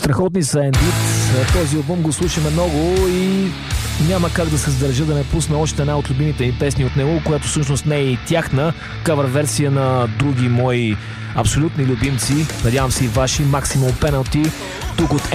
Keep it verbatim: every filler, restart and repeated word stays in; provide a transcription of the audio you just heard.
Страхотни са Indeed. Този албум го слушаме много и няма как да се сдържа да не пусна още една от любимите ми песни от него, която всъщност не е и тяхна, кавър версия на други мои абсолютни любимци, надявам се и ваши, Maximum Penalty, тук от